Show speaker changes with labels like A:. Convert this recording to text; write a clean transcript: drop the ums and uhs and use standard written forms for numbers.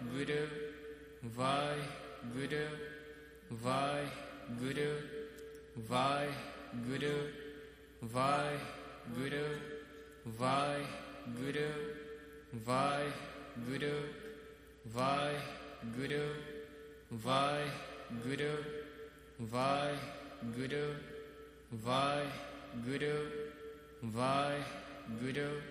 A: Guru, Vaheguru, Vaheguru, Vaheguru, Vaheguru, Vaheguru, Vaheguru, Vaheguru, Vaheguru, Vaheguru, Vaheguru, Vaheguru,